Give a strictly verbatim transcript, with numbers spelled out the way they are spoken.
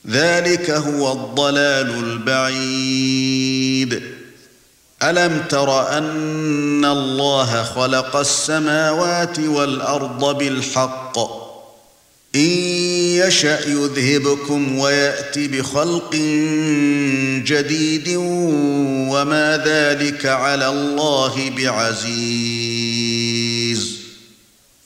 ذلك هو الضلال البعيد. ألم تر أن الله خلق السماوات والأرض بالحق إن يشأ يذهبكم ويأت بخلق جديد وما ذلك على الله بعزيز